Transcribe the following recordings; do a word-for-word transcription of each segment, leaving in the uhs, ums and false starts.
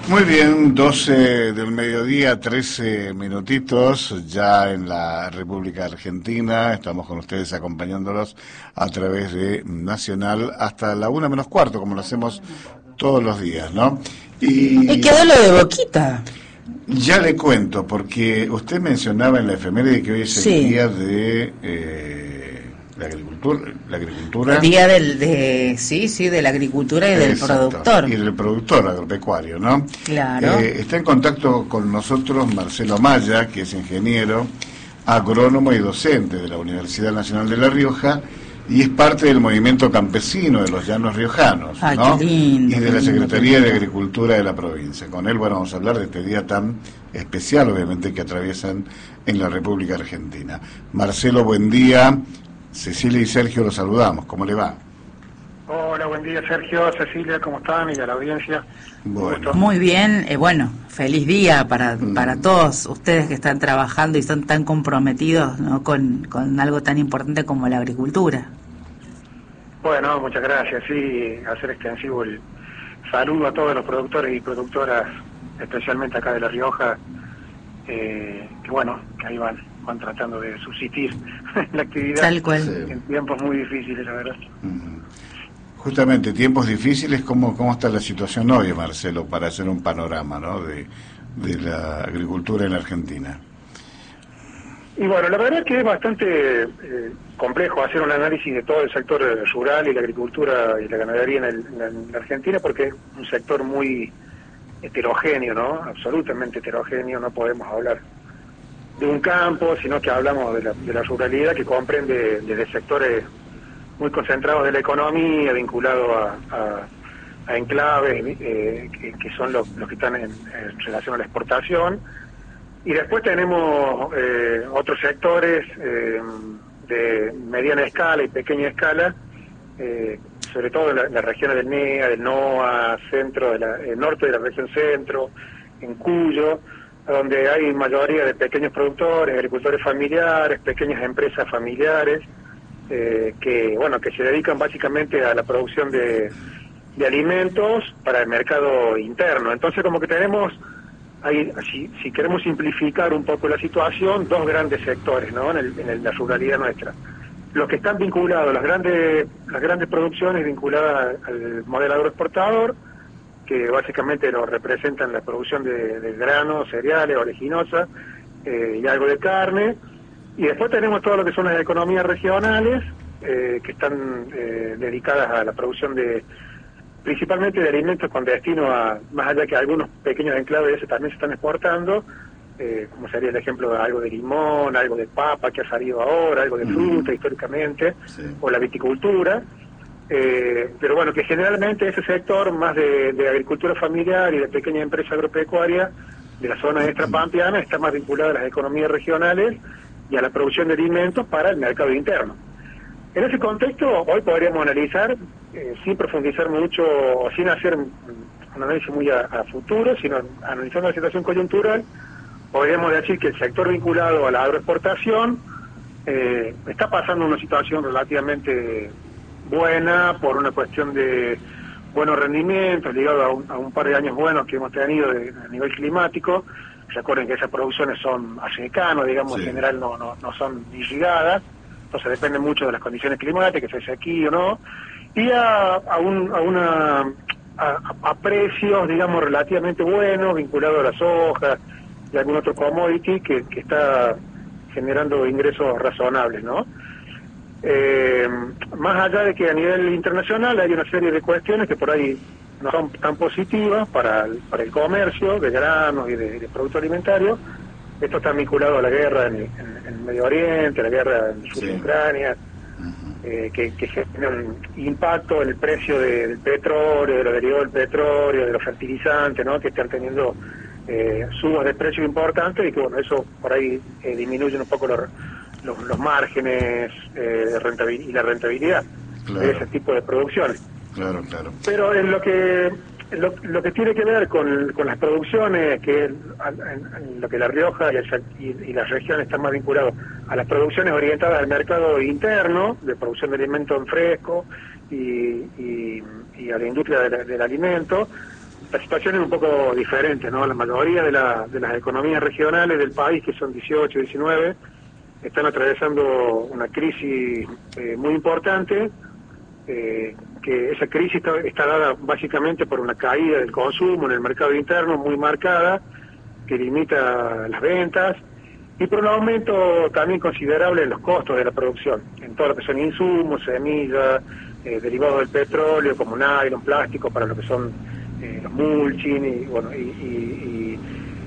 Muy bien, doce del mediodía, trece minutitos, ya en la República Argentina. Estamos con ustedes acompañándolos a través de Nacional hasta la una menos cuarto, como lo hacemos todos los días, ¿no? Y, y quedó lo de Boquita. Ya le cuento, porque usted mencionaba en la efeméride que hoy es sí. el día de eh, la agricultura, la agricultura. El día del, de, sí, sí, de la agricultura y del Exacto, productor. Y del productor agropecuario, ¿no? Claro. Eh, está en contacto con nosotros Marcelo Maya, que es ingeniero, agrónomo y docente de la Universidad Nacional de La Rioja, y es parte del movimiento campesino de los llanos riojanos, Ay, ¿no? Qué lindo, y de qué la lindo, Secretaría de Agricultura de la provincia. Con él, bueno, vamos a hablar de este día tan especial, obviamente, que atraviesan en la República Argentina. Marcelo, buen día. Cecilia y Sergio los saludamos. ¿Cómo le va? Hola, buen día, Sergio, Cecilia, ¿cómo están? Y a la audiencia. Bueno. Muy bien, eh, bueno, feliz día para mm. para todos ustedes que están trabajando y son tan comprometidos, ¿no? con, con algo tan importante como la agricultura. Bueno, muchas gracias, sí, hacer extensivo el saludo a todos los productores y productoras, especialmente acá de La Rioja, eh, que bueno, que ahí van, van tratando de subsistir la actividad. Tal cual. Sí. En tiempos muy difíciles, la verdad. Mm. Justamente, tiempos difíciles, ¿cómo, cómo está la situación hoy, Marcelo, para hacer un panorama, ¿no? de, de la agricultura en la Argentina? Y bueno, la verdad es que es bastante eh, complejo hacer un análisis de todo el sector rural y la agricultura y la ganadería en, el, en, la, en la Argentina, porque es un sector muy heterogéneo, ¿no? Absolutamente heterogéneo, no podemos hablar de un campo, sino que hablamos de la, de la ruralidad, que comprende desde sectores muy concentrados de la economía, vinculados a, a, a enclaves, eh, que, que son los, los que están en, en relación a la exportación, y después tenemos eh, otros sectores eh, de mediana escala y pequeña escala, eh, sobre todo en, la, en las regiones del N E A, del NOA, centro de la, el norte de la región centro, en Cuyo, donde hay mayoría de pequeños productores, agricultores familiares, pequeñas empresas familiares, Eh, que bueno que se dedican básicamente a la producción de, de alimentos para el mercado interno. Entonces, como que tenemos ahí, si, si queremos simplificar un poco la situación, dos grandes sectores, ¿no? en, el, en el, la ruralidad nuestra. Los que están vinculados, las grandes las grandes producciones vinculadas al modelo agroexportador, que básicamente lo representan la producción de, de granos, cereales, oleaginosas eh, y algo de carne. Y después tenemos todo lo que son las economías regionales, eh, que están eh, dedicadas a la producción de, principalmente de alimentos con destino a, más allá que algunos pequeños enclaves ese también se están exportando, eh, como sería el ejemplo de algo de limón, algo de papa que ha salido ahora, algo de fruta mm. históricamente, sí. o la viticultura, eh, pero bueno, que generalmente ese sector más de, de agricultura familiar y de pequeña empresa agropecuaria de la zona extrapampeana está más vinculada a las economías regionales y a la producción de alimentos para el mercado interno. En ese contexto, hoy podríamos analizar, eh, sin profundizar mucho, o sin hacer un análisis muy a, a futuro, sino analizando la situación coyuntural, podríamos decir que el sector vinculado a la agroexportación eh, está pasando una situación relativamente buena por una cuestión de buenos rendimientos, ligado a un, a un par de años buenos que hemos tenido de, a nivel climático. Recuerden que esas producciones son a secano, digamos, sí. en general no, no, no son irrigadas, entonces depende mucho de las condiciones climáticas, si es aquí o no, y a, a, un, a, una, a, a precios, digamos, relativamente buenos, vinculados a las hojas y algún otro commodity que, que está generando ingresos razonables, ¿no? Eh, más allá de que a nivel internacional hay una serie de cuestiones que por ahí no son tan positivas para el, para el comercio de granos y de, de productos alimentarios. Esto está vinculado a la guerra en, en, en el Medio Oriente, la guerra en el sur sí. de Ucrania, uh-huh. eh, que, que genera un impacto en el precio de, del petróleo, de los derivados del petróleo, de los fertilizantes, ¿no? que están teniendo eh, subas de precios importantes y que bueno, eso por ahí eh, disminuye un poco los, los, los márgenes eh, de rentabilidad y la rentabilidad claro. de ese tipo de producciones. Claro, claro. Pero en lo que lo, lo que tiene que ver con, con las producciones, que en, en lo que La Rioja y, el, y, y las regiones están más vinculados a las producciones orientadas al mercado interno, de producción de alimentos en fresco y, y, y a la industria de la, del alimento, la situación es un poco diferente, ¿no? La mayoría de, la, de las economías regionales del país, que son dieciocho, diecinueve, están atravesando una crisis eh, muy importante, eh, que esa crisis está, está dada básicamente por una caída del consumo en el mercado interno muy marcada, que limita las ventas, y por un aumento también considerable en los costos de la producción, en todo lo que son insumos, semillas, eh, derivados del petróleo, como nylon, plástico, para lo que son eh, los mulching, y bueno, y, y,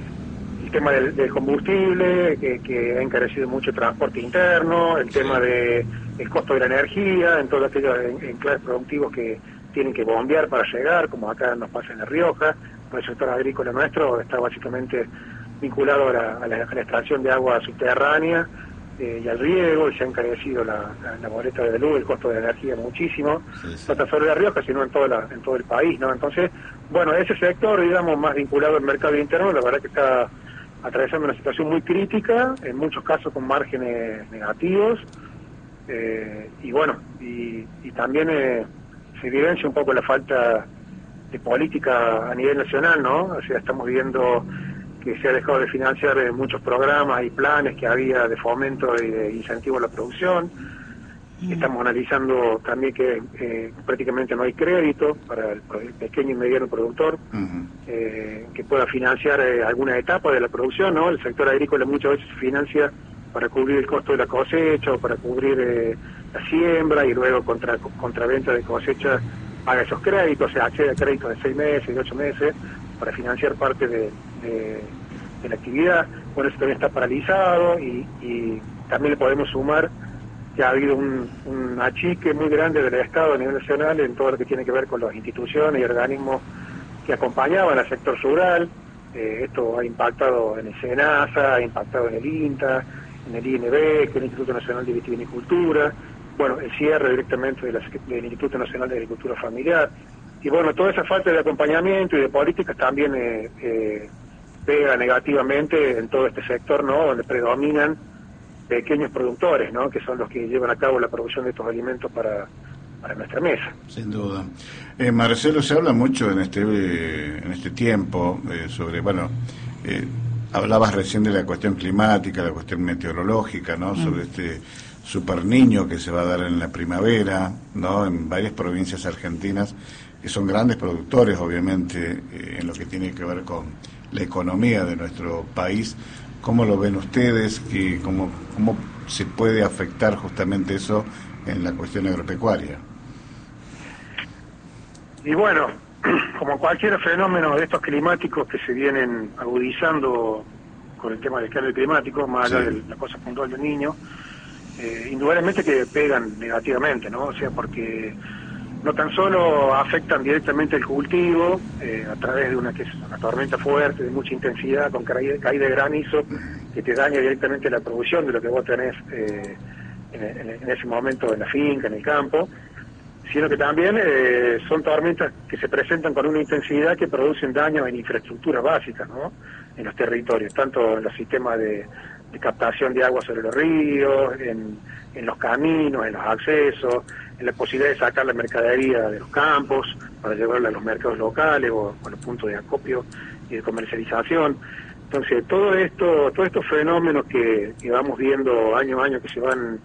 y el tema del, del combustible, que, que ha encarecido mucho el transporte interno, el tema de el costo de la energía, en todos aquellos enclaves productivos que tienen que bombear para llegar, como acá nos pasa en La Rioja. El sector agrícola nuestro está básicamente vinculado a la, a la, a la extracción de agua subterránea eh, y al riego, y se ha encarecido la, la, la boleta de luz, el costo de la energía muchísimo, sí, sí. No tan solo en La Rioja, sino en, toda la, en todo el país, ¿no? Entonces, bueno, ese sector, digamos, más vinculado al mercado interno, la verdad que está atravesando una situación muy crítica, en muchos casos con márgenes negativos, eh, y bueno, y, y también eh, se evidencia un poco la falta de política a nivel nacional, ¿no? O sea, estamos viendo que se ha dejado de financiar eh, muchos programas y planes que había de fomento y de incentivo a la producción. Mm. Estamos analizando también que eh, prácticamente no hay crédito para el, el pequeño y mediano productor uh-huh. eh, que pueda financiar eh, alguna etapa de la producción, ¿no? El sector agrícola muchas veces se financia para cubrir el costo de la cosecha o para cubrir eh, la siembra, y luego contra contraventa de cosecha paga esos créditos, se accede a créditos de seis meses, de ocho meses, para financiar parte de, de, de la actividad. Bueno, eso también está paralizado, y, y también le podemos sumar que ha habido un, un achique muy grande del Estado a nivel nacional en todo lo que tiene que ver con las instituciones y organismos que acompañaban al sector rural. Eh, esto ha impactado en el SENASA, ha impactado en el INTA, en el I N B, que es el Instituto Nacional de Vitivinicultura, bueno, el cierre directamente de la, del Instituto Nacional de Agricultura Familiar. Y bueno, toda esa falta de acompañamiento y de políticas también eh, eh, pega negativamente en todo este sector, ¿no? Donde predominan pequeños productores, ¿no? Que son los que llevan a cabo la producción de estos alimentos para, para nuestra mesa. Sin duda. Eh, Marcelo, se habla mucho en este eh, en este tiempo eh, sobre, bueno, eh, hablabas recién de la cuestión climática, la cuestión meteorológica, ¿no? Mm. Sobre este super niño que se va a dar en la primavera, ¿no? En varias provincias argentinas, que son grandes productores, obviamente, eh, en lo que tiene que ver con la economía de nuestro país. ¿Cómo lo ven ustedes? ¿Y cómo, cómo se puede afectar justamente eso en la cuestión agropecuaria? Y bueno, como cualquier fenómeno de estos climáticos que se vienen agudizando con el tema del cambio climático, más allá sí. de la cosa puntual del niño, eh, indudablemente que pegan negativamente, ¿no? O sea, porque no tan solo afectan directamente el cultivo eh, a través de una, que es una tormenta fuerte, de mucha intensidad, con caída, caída de granizo, que te daña directamente la producción de lo que vos tenés eh, en, en, en ese momento en la finca, en el campo, sino que también eh, son tormentas que se presentan con una intensidad que producen daños en infraestructuras básicas, ¿no? En los territorios, tanto en los sistemas de, de captación de agua sobre los ríos, en, en los caminos, en los accesos, en la posibilidad de sacar la mercadería de los campos para llevarla a los mercados locales o a los puntos de acopio y de comercialización. Entonces, todo esto, todos estos fenómenos que, que vamos viendo año a año, que se van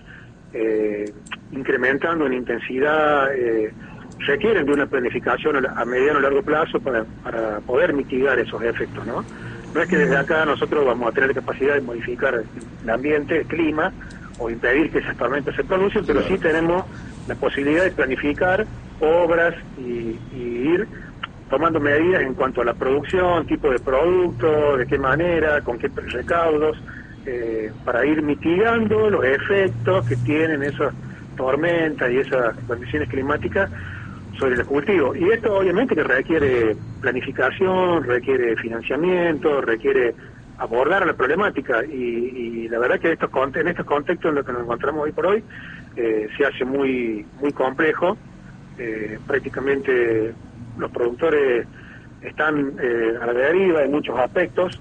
eh, incrementando en intensidad, eh, requieren de una planificación a mediano y largo plazo para, para poder mitigar esos efectos, ¿no? No es que desde acá nosotros vamos a tener la capacidad de modificar el ambiente, el clima, o impedir que esas tormentas se producen, pero sí tenemos la posibilidad de planificar obras y, y ir tomando medidas en cuanto a la producción, tipo de producto, de qué manera, con qué recaudos, eh, para ir mitigando los efectos que tienen esas tormentas y esas condiciones climáticas sobre el cultivo. Y esto obviamente que requiere planificación, requiere financiamiento, requiere abordar la problemática, y, y la verdad que estos, en estos contextos en los que nos encontramos hoy por hoy eh, se hace muy muy complejo. Eh, prácticamente los productores están eh, a la deriva en muchos aspectos,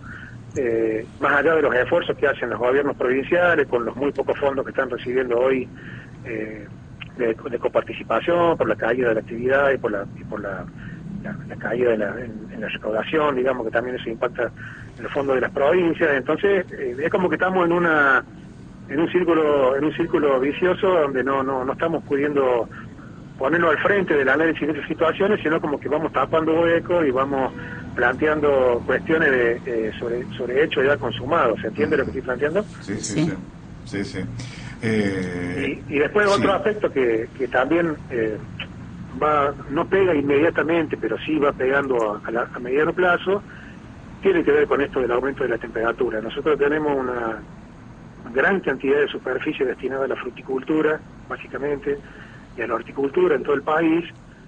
eh, más allá de los esfuerzos que hacen los gobiernos provinciales con los muy pocos fondos que están recibiendo hoy eh, de, de coparticipación por la caída de la actividad y por la y por la la, la caída de la, en, en la recaudación, digamos que también eso impacta en los fondos de las provincias. Entonces eh, es como que estamos en una en un círculo en un círculo vicioso donde no no no estamos pudiendo ponernos al frente del análisis de esas situaciones, sino como que vamos tapando huecos y vamos planteando cuestiones de, eh, sobre sobre hechos ya consumados. ¿Se entiende lo que estoy planteando? Sí, sí, sí. sí, sí. Eh, y, y después sí. otro aspecto que, que también eh, va no pega inmediatamente, pero sí va pegando a, a, la, a mediano plazo, tiene que ver con esto del aumento de la temperatura. Nosotros tenemos una gran cantidad de superficie destinada a la fruticultura, básicamente, y a la horticultura en todo el país,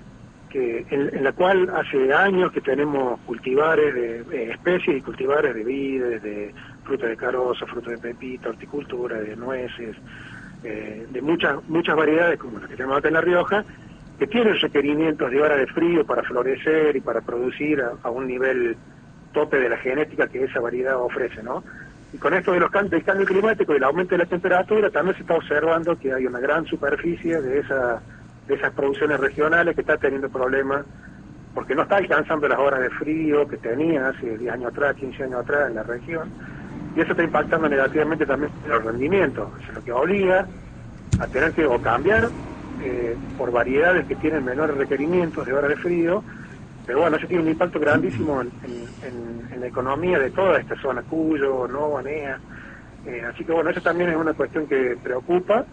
que en, en la cual hace años que tenemos cultivares de, de especies y cultivares de vides, de fruta de carozo, fruta de pepita, horticultura, de nueces, eh, de muchas muchas variedades como las que tenemos acá en La Rioja, que tienen requerimientos de hora de frío para florecer y para producir a, a un nivel tope de la genética que esa variedad ofrece, ¿no? Y con esto de los cambios, del cambio climático y el aumento de la temperatura, también se está observando que hay una gran superficie de esa de esas producciones regionales que está teniendo problemas porque no está alcanzando las horas de frío que tenía hace diez años atrás, quince años atrás en la región, y eso está impactando negativamente también en los rendimientos, es lo que obliga a tener que o cambiar eh, por variedades que tienen menores requerimientos de horas de frío. Pero bueno, eso tiene un impacto grandísimo en, en, en la economía de toda esta zona, Cuyo, Nova, Nea. Eh, así que bueno, eso también es una cuestión que preocupa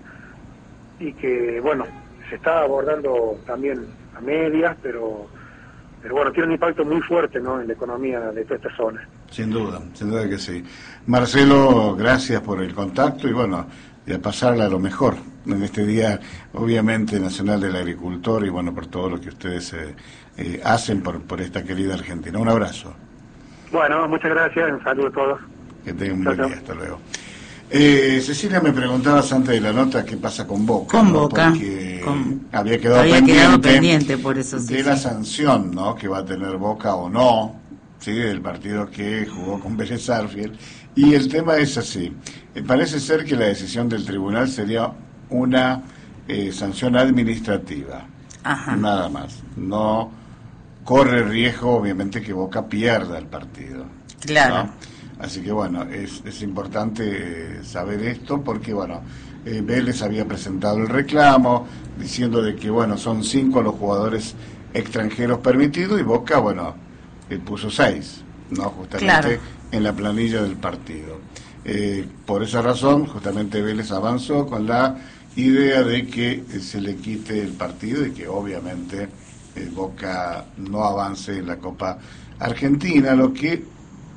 y que, bueno, se está abordando también a medias, pero pero bueno, tiene un impacto muy fuerte, ¿no?, en la economía de toda esta zona. Sin duda, sin duda que sí. Marcelo, gracias por el contacto y bueno, y a pasarla a lo mejor en este Día, obviamente, Nacional del Agricultor y bueno, por todo lo que ustedes eh, eh, hacen por, por esta querida Argentina. Un abrazo. Bueno, muchas gracias, un saludo a todos. Que tengan un buen día, hasta luego. Eh, Cecilia, me preguntabas antes de la nota qué pasa con Boca. Con ¿no? Boca. Porque Con... había quedado, había pendiente, quedado pendiente por eso. Sí, de sí. la sanción, ¿no?, que va a tener Boca o no, ¿sí?, del partido que jugó con Vélez Sarsfield. Y el tema es así. Eh, parece ser que la decisión del tribunal sería una eh, sanción administrativa. Ajá. Nada más. No corre riesgo, obviamente, que Boca pierda el partido. Claro. ¿no? Así que bueno, es, es importante saber esto porque bueno, eh, Vélez había presentado el reclamo diciendo de que bueno, son cinco los jugadores extranjeros permitidos y Boca, bueno, eh, puso seis, ¿no?, justamente claro. en la planilla del partido. Eh, por esa razón, justamente Vélez avanzó con la idea de que eh, se le quite el partido y que obviamente eh, Boca no avance en la Copa Argentina, lo que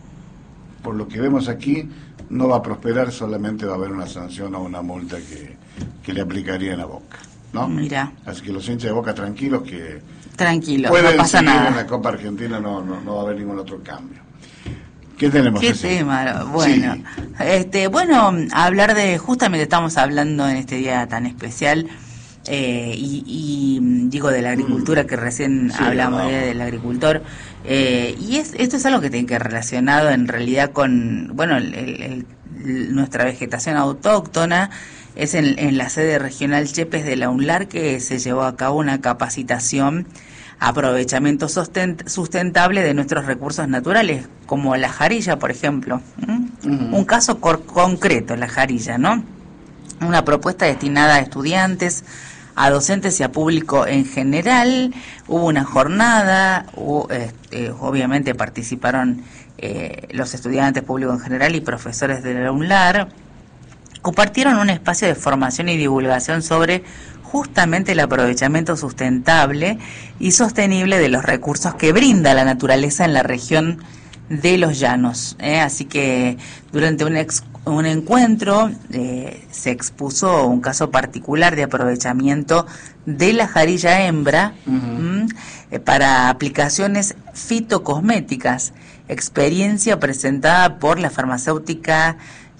por lo que vemos aquí, no va a prosperar, solamente va a haber una sanción o una multa que, que le aplicarían a Boca, ¿no? Mira. Así que los hinchas de Boca tranquilos que tranquilos, pueden no pasa seguir nada. en la Copa Argentina, no, no, no va a haber ningún otro cambio. ¿Qué tenemos? ¿Qué ese? tema? Bueno, sí. este, bueno, hablar de, justamente estamos hablando en este día tan especial, eh, y, y digo de la agricultura, mm. que recién sí, hablamos no. de, del agricultor, eh, y es esto es algo que tiene que ver relacionado en realidad con, bueno, el, el, el, nuestra vegetación autóctona. Es en, en la sede regional Yepes de la UNLAR que se llevó a cabo una capacitación aprovechamiento sustentable de nuestros recursos naturales, como la jarilla, por ejemplo. ¿Mm? Uh-huh. Un caso cor- concreto, la jarilla, ¿no? Una propuesta destinada a estudiantes, a docentes y a público en general. Hubo una jornada, hubo, este, obviamente participaron eh, los estudiantes, público en general y profesores de la UNLAR. Compartieron un espacio de formación y divulgación sobre justamente el aprovechamiento sustentable y sostenible de los recursos que brinda la naturaleza en la región de los llanos. ¿eh? Así que durante un, ex, un encuentro eh, se expuso un caso particular de aprovechamiento de la jarilla hembra uh-huh. eh, para aplicaciones fitocosméticas, experiencia presentada por la farmacéutica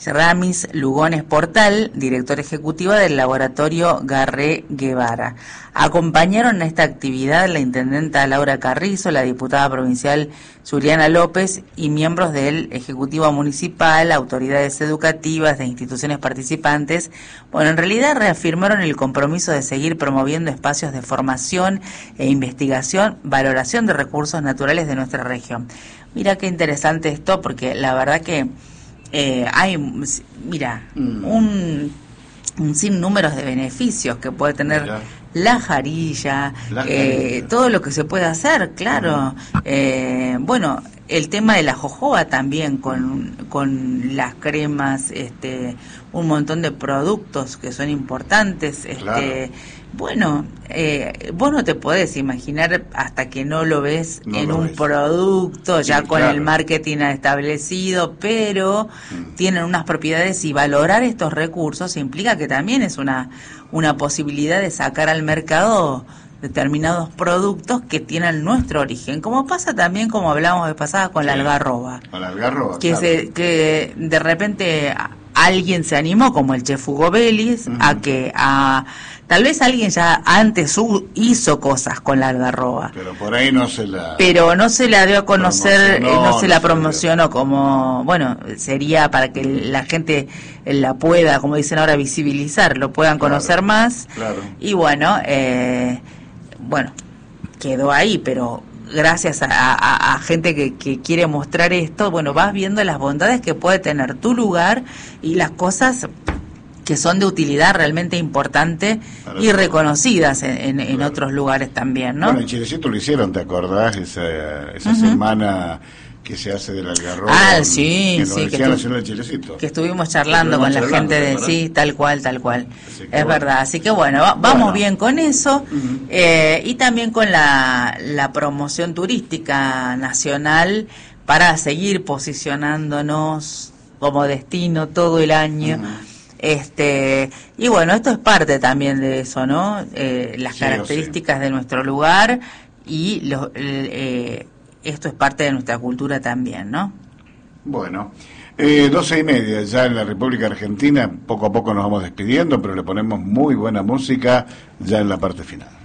Ramis Lugones Portal, directora ejecutiva del laboratorio Garré Guevara. Acompañaron a esta actividad la intendenta Laura Carrizo, la diputada provincial Juliana López y miembros del Ejecutivo Municipal, autoridades educativas de instituciones participantes. Bueno, en realidad reafirmaron el compromiso de seguir promoviendo espacios de formación e investigación, valoración de recursos naturales de nuestra región. Mira qué interesante esto, porque la verdad que eh, hay, mira, mm. un, un sinnúmero de beneficios que puede tener mira. La jarilla, la eh, jarilla, todo lo que se puede hacer, claro. Uh-huh. eh, bueno, el tema de la jojoba también, con, con las cremas, este, un montón de productos que son importantes. Este, claro. Bueno, eh, vos no te podés imaginar hasta que no lo ves no en lo un ves. producto, ya sí, con claro. el marketing establecido, pero mm. tienen unas propiedades, y valorar estos recursos implica que también es una, una posibilidad de sacar al mercado determinados productos que tienen nuestro origen, como pasa también, como hablábamos de pasada, con sí, la algarroba. Con la algarroba, que, claro. se, que de repente alguien se animó, como el chef Hugo Vélez, uh-huh. a que a tal vez alguien ya antes hizo cosas con la algarroba, pero por ahí no se la pero no se la dio a conocer, no, no se no la se promocionó como, bueno, sería para que la gente la pueda, como dicen ahora, visibilizar, lo puedan claro, conocer más, claro. y bueno, eh, bueno, quedó ahí, pero gracias a, a, a gente que, que quiere mostrar esto, bueno, vas viendo las bondades que puede tener tu lugar y las cosas que son de utilidad realmente importante para y reconocidas en, en, en claro. otros lugares también, ¿no? Bueno, en Chilecito lo hicieron, ¿te acordás? Esa, esa uh-huh. semana que se hace del algarrobo. Ah, sí, en sí. la Universidad Nacional de Chilecito. Que estuvimos charlando estuvimos con la charlando, gente de... Sí, tal cual, tal cual. Es bueno. verdad. Así que bueno, va, vamos bueno. bien con eso. Uh-huh. eh, y también con la, la promoción turística nacional para seguir posicionándonos como destino todo el año. Uh-huh. Este, y bueno, esto es parte también de eso, ¿no? Eh, las sí, características sí. de nuestro lugar y los, eh, esto es parte de nuestra cultura también, ¿no? Bueno, eh, doce y media ya en la República Argentina, poco a poco nos vamos despidiendo, pero le ponemos muy buena música ya en la parte final.